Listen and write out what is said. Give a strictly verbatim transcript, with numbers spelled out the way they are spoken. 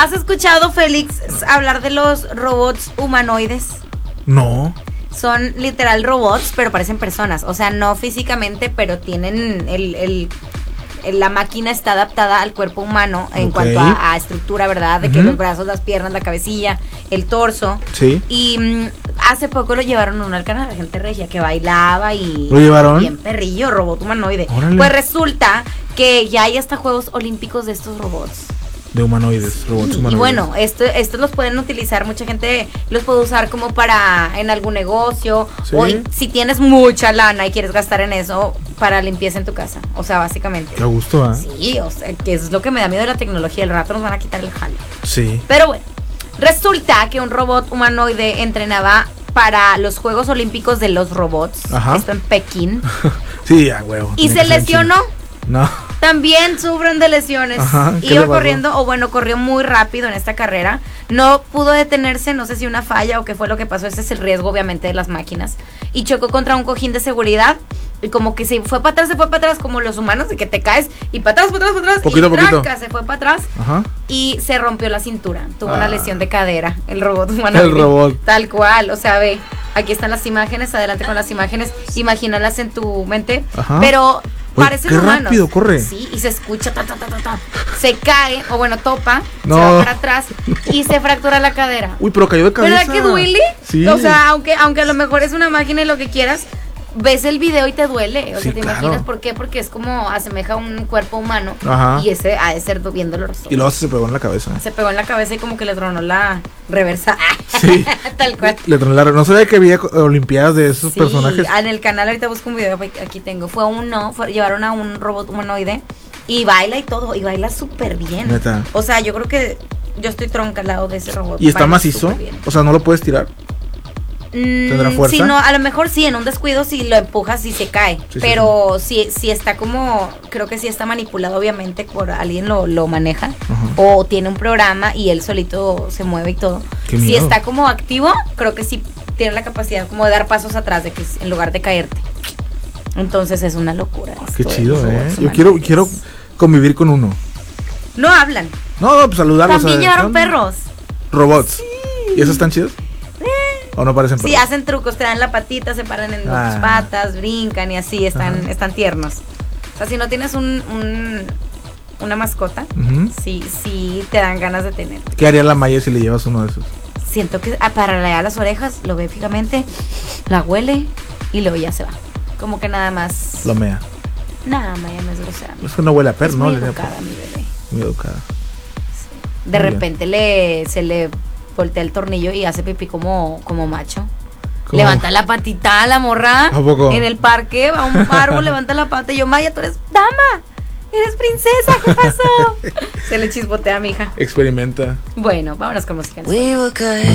¿Has escuchado, Félix, hablar de los robots humanoides? No. Son literal robots, pero parecen personas. O sea, no físicamente, pero tienen el... el la máquina está adaptada al cuerpo humano en okay. cuanto a, a estructura, ¿verdad? De uh-huh. que los brazos, las piernas, la cabecilla, el torso. Sí. Y mmm, hace poco lo llevaron uno al canal de gente regia que bailaba y... ¿Lo llevaron? Bien perrillo, robot humanoide. Órale. Pues resulta que ya hay hasta Juegos Olímpicos de estos robots. De humanoides, robots humanoides. Y bueno, esto, estos los pueden utilizar, mucha gente los puede usar como para en algún negocio, ¿sí? O si tienes mucha lana y quieres gastar en eso, para limpieza en tu casa, o sea, básicamente. Qué gusto, ¿eh? Sí, o sea, que es lo que me da miedo de la tecnología, el rato nos van a quitar el jale. Sí. Pero bueno, resulta que un robot humanoide entrenaba para los Juegos Olímpicos de los Robots, ajá. esto en Pekín. Sí, a huevo. Y se lesionó. No. También sufren de lesiones. Ajá, iba corriendo, o bueno, corrió muy rápido en esta carrera. No pudo detenerse, no sé si una falla o qué fue lo que pasó. Ese es el riesgo, obviamente, de las máquinas. Y chocó contra un cojín de seguridad. Y como que se fue para atrás, se fue para atrás, como los humanos, de que te caes. Y para atrás, para atrás, para atrás. Poquito, y poquito. tranca, se fue para atrás. Ajá. Y se rompió la cintura. Tuvo ah. una lesión de cadera. El robot humano. El robot. Tal cual, o sea, ve. Aquí están las imágenes, adelante con las imágenes. Imagínalas en tu mente. Ajá. Pero... Oye, parecen qué humanos. rápido corre. Sí, y se escucha ta, ta, ta, ta, ta. Se cae, o bueno, topa, no. se va para atrás y se fractura la cadera. Uy, pero cayó de cabeza. ¿Verdad que duele? Sí. O sea, aunque, aunque a lo mejor es una máquina y lo que quieras, ves el video y te duele. O sí, sea, ¿te claro. imaginas por qué? Porque es como asemeja a un cuerpo humano. Ajá. Y ese ha de ser bien doloroso. Y luego se pegó en la cabeza. Se pegó en la cabeza y como que le tronó la reversa. Sí. Tal cual. Le tronó la reversa. No sabía que había olimpiadas de esos sí, personajes. En el canal ahorita busco un video, aquí tengo. Fue uno, fue, llevaron a un robot humanoide y baila y todo. Y baila súper bien. Neta. O sea, yo creo que yo estoy tronca al lado de ese robot. ¿Y está macizo? O sea, ¿no lo puedes tirar? ¿Tendrá fuerza? Sí, no, a lo mejor sí, en un descuido si lo empujas sí se cae, sí, pero sí, sí. Si, si está como, creo que sí está manipulado obviamente por alguien lo, lo maneja, uh-huh. o tiene un programa y él solito se mueve y todo. Si está como activo, creo que sí tiene la capacidad como de dar pasos atrás de que en lugar de caerte. Entonces es una locura. Qué chido, eh. Yo quiero, quiero convivir con uno. No hablan. No, no, pues saludarlos. También llevaron perros. Robots. Sí. ¿Y esos están chidos? ¿O no parecen perros? Sí, hacen trucos, te dan la patita, se paran en ah. las patas, brincan y así, están, están tiernos. O sea, si no tienes un, un una mascota, uh-huh. sí, sí te dan ganas de tener. ¿Qué haría la Maya si le llevas uno de esos? Siento que ah, para leer las orejas, lo ve fijamente, la huele y luego ya se va. Como que nada más. Lo mea. Nada, Maya no es grosera. Es que no huele a perro, ¿no? Muy educada, mi bebé. Muy educada. Sí. De muy repente le se le voltea el tornillo y hace pipí como, como macho. ¿Cómo? Levanta la patita a la morra. ¿A poco? En el parque, va a un árbol, levanta la pata y yo, Maya, tú eres dama, eres princesa, ¿qué pasó? Se le chispotea a mi hija. Experimenta. Bueno, vámonos con música.